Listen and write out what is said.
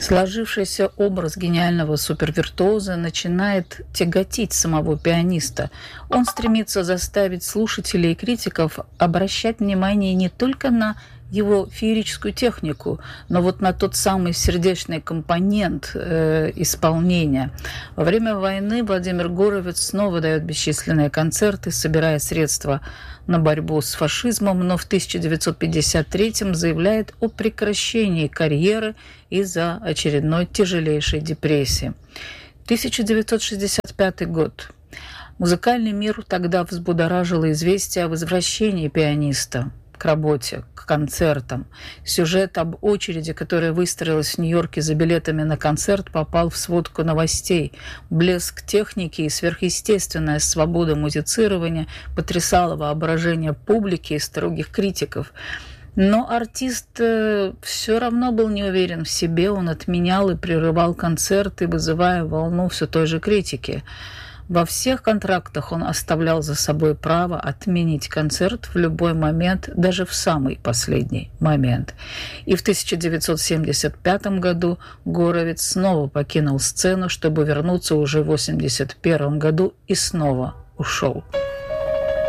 Сложившийся образ гениального супервиртуоза начинает тяготить самого пианиста. Он стремится заставить слушателей и критиков обращать внимание не только на его феерическую технику, но вот на тот самый сердечный компонент исполнения. Во время войны Владимир Горовиц снова дает бесчисленные концерты, собирая средства на борьбу с фашизмом, но в 1953-м заявляет о прекращении карьеры из-за очередной тяжелейшей депрессии. 1965 год. Музыкальный мир тогда взбудоражило известие о возвращении пианиста к работе, к концертам. Сюжет об очереди, которая выстроилась в Нью-Йорке за билетами на концерт, попал в сводку новостей. Блеск техники и сверхъестественная свобода музицирования потрясала воображение публики и строгих критиков. Но артист все равно был не уверен в себе, он отменял и прерывал концерты, вызывая волну все той же критики. Во всех контрактах он оставлял за собой право отменить концерт в любой момент, даже в самый последний момент. И в 1975 году Горовиц снова покинул сцену, чтобы вернуться уже в 1981 году и снова ушел.